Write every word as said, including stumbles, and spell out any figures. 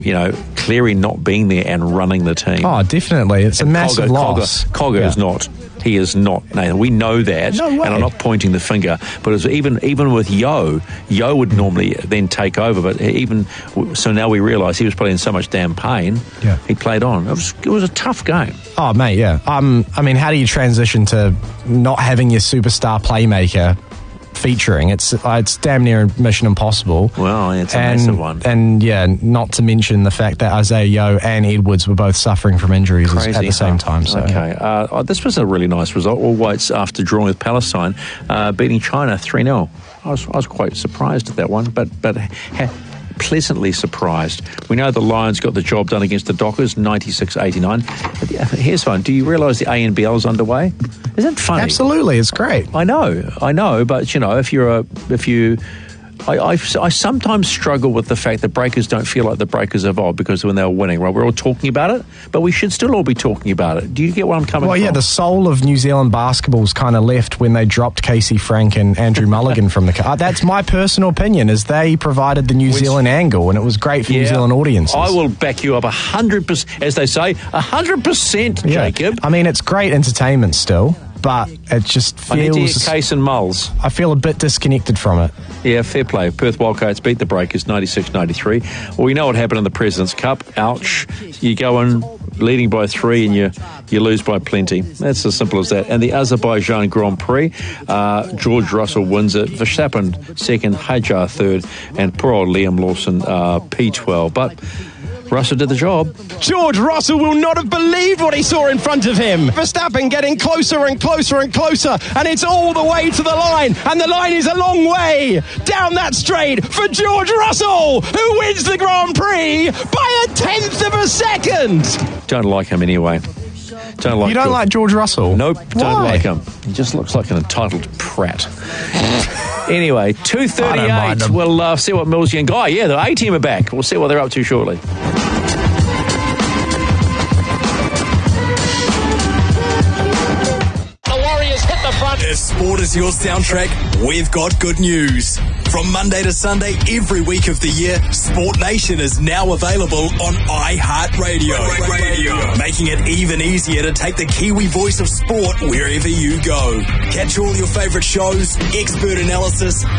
you know, Cleary not being there and running the team. Oh, definitely. It's and a massive Cogger, loss. Cogger, Cogger yeah. is not. He is not, Nathan. We know that, no way. and I'm not pointing the finger. But it's even even with Yo, Yo would normally then take over. But even so, now we realise he was probably in so much damn pain. Yeah. He played on. It was it was a tough game. Oh, mate, yeah. Um, I mean, how do you transition to not having your superstar playmaker featuring? It's uh, it's damn near mission impossible. Well, it's a and, massive one. And yeah, not to mention the fact that Isaiah Yo and Edwards were both suffering from injuries Crazy, at the same huh? time. So. Okay, uh, oh, this was a really nice result. All Whites, after drawing with Palestine, uh, beating China three nil. I was I was quite surprised at that one, but but. Ha- pleasantly surprised. We know the Lions got the job done against the Dockers, ninety-six eighty-nine. Here's one. Do you realise the A N B L is underway? Isn't it funny? Absolutely, it's great. I know, I know, but you know, if you're a, if you, I, I, I sometimes struggle with the fact that Breakers don't feel like the Breakers of old because when they were winning, right? We're all talking about it, but we should still all be talking about it. Do you get where I'm coming well, from? Well, yeah, the soul of New Zealand basketball's kind of left when they dropped Casey Frank and Andrew Mulligan from the car. That's my personal opinion, is they provided the New Which, Zealand angle, and it was great for yeah, New Zealand audiences. I will back you up one hundred percent, as they say, one hundred percent, yeah. Jacob. I mean, it's great entertainment still, but it just feels... I need to hear Case and Mulls. I feel a bit disconnected from it. Yeah, fair play. Perth Wildcats beat the Breakers ninety-six ninety-three. Well, we know what happened in the President's Cup. Ouch. You go in leading by three and you you lose by plenty. That's as simple as that. And the Azerbaijan Grand Prix, uh, George Russell wins it. Verstappen second, Hajar third, and poor old Liam Lawson uh, P twelve. But Russell did the job. George Russell will not have believed what he saw in front of him. Verstappen getting closer and closer and closer, and it's all the way to the line, and the line is a long way down that straight for George Russell, who wins the Grand Prix by a tenth of a second. Don't like him anyway. Don't like you don't George. like George Russell? Nope, don't Why? like him. He just looks like an entitled prat. Anyway, two thirty-eight. We'll uh, see what Millsy and Guy, yeah, the A-team are back. We'll see what they're up to shortly. If sport is your soundtrack, we've got good news. From Monday to Sunday, every week of the year, Sport Nation is now available on iHeartRadio, Radio, making it even easier to take the Kiwi voice of sport wherever you go. Catch all your favourite shows, expert analysis,